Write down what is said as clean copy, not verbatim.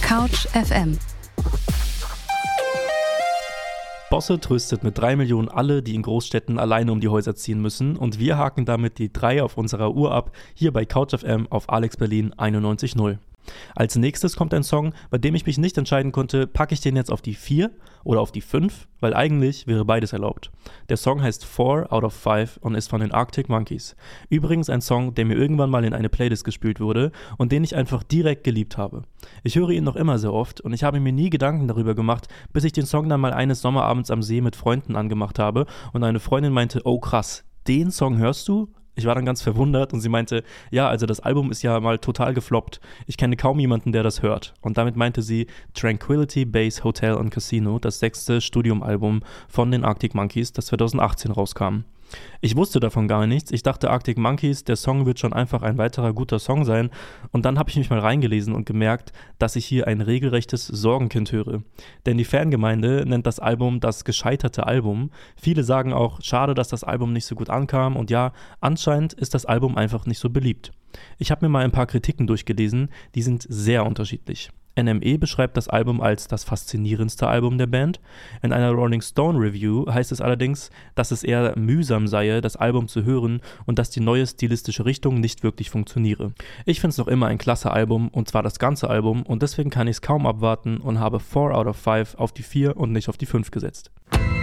Couch FM. Bosse tröstet mit 3 Millionen alle, die in Großstädten alleine um die Häuser ziehen müssen, und wir haken damit die 3 auf unserer Uhr ab, hier bei Couch FM auf Alex Berlin 91.0. Als nächstes kommt ein Song, bei dem ich mich nicht entscheiden konnte, packe ich den jetzt auf die 4 oder auf die 5, weil eigentlich wäre beides erlaubt. Der Song heißt 4 out of 5 und ist von den Arctic Monkeys. Übrigens ein Song, der mir irgendwann mal in eine Playlist gespielt wurde und den ich einfach direkt geliebt habe. Ich höre ihn noch immer sehr oft und ich habe mir nie Gedanken darüber gemacht, bis ich den Song dann mal eines Sommerabends am See mit Freunden angemacht habe und eine Freundin meinte, oh krass, den Song hörst du? Ich war dann ganz verwundert und sie meinte, ja, also das Album ist ja mal total gefloppt. Ich kenne kaum jemanden, der das hört. Und damit meinte sie Tranquility Base Hotel and Casino, das 6. Studiumalbum von den Arctic Monkeys, das 2018 rauskam. Ich wusste davon gar nichts. Ich dachte, Arctic Monkeys, der Song wird schon einfach ein weiterer guter Song sein. Und dann habe ich mich mal reingelesen und gemerkt, dass ich hier ein regelrechtes Sorgenkind höre. Denn die Fangemeinde nennt das Album das gescheiterte Album. Viele sagen auch, schade, dass das Album nicht so gut ankam. Und ja, anscheinend ist das Album einfach nicht so beliebt. Ich habe mir mal ein paar Kritiken durchgelesen, die sind sehr unterschiedlich. NME beschreibt das Album als das faszinierendste Album der Band. In einer Rolling Stone Review heißt es allerdings, dass es eher mühsam sei, das Album zu hören und dass die neue stilistische Richtung nicht wirklich funktioniere. Ich finde es noch immer ein klasse Album, und zwar das ganze Album, und deswegen kann ich es kaum abwarten und habe 4 out of 5 auf die 4 und nicht auf die 5 gesetzt.